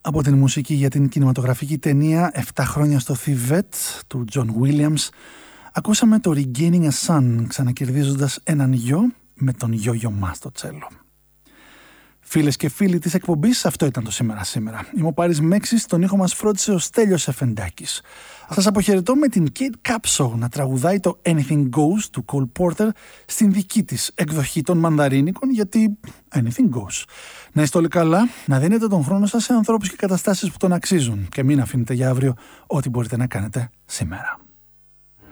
Από την μουσική για την κινηματογραφική ταινία 7 χρόνια στο Θιβέτ του John Williams ακούσαμε το Regaining a Son, ξανακερδίζοντας έναν γιο με τον Yo-Yo Ma στο τσέλο. Φίλες και φίλοι της εκπομπής, αυτό ήταν το σήμερα. Είμαι ο Πάρης Μέξης, τον ήχο μας φρόντισε ο Στέλιος Εφεντάκης. Σας αποχαιρετώ με την Kate Capshaw να τραγουδάει το Anything Goes του Cole Porter στην δική της εκδοχή των μανδαρίνικων, γιατί anything goes. Να είστε όλοι καλά, να δίνετε τον χρόνο σας σε ανθρώπους και καταστάσεις που τον αξίζουν και μην αφήνετε για αύριο ό,τι μπορείτε να κάνετε σήμερα.